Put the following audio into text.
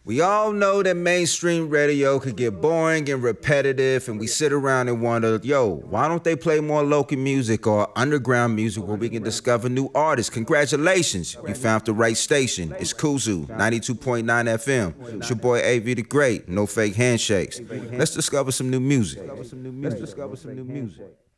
We all know that mainstream radio could get boring and repetitive, and we sit around and wonder, yo, why don't they play more local music or underground music where we can discover new artists? Congratulations, you found the right station. It's Kuzu, 92.9 FM. It's your boy AV the Great, no fake handshakes. Let's discover some new music. Let's discover some new music.